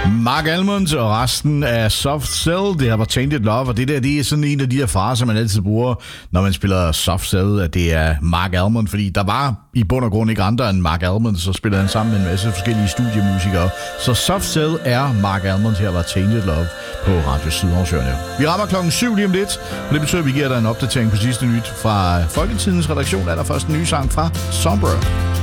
Mark Almond og resten af Soft Cell, det her var Tainted Love, og det er sådan en af de her fraser, man altid bruger, når man spiller Soft Cell, at det er Mark Almond, fordi der var i bund og grund ikke andre end Mark Almond, så spillede han sammen med en masse forskellige studiemusikere. Så Soft Cell er Mark Almond, her var Tainted Love på Radio Sydhavnsørene. Vi rammer 7:00 lige om lidt, og det betyder, at vi giver dig en opdatering på sidste nyt fra Folketidens redaktion. Er der først en ny sang fra Sombra.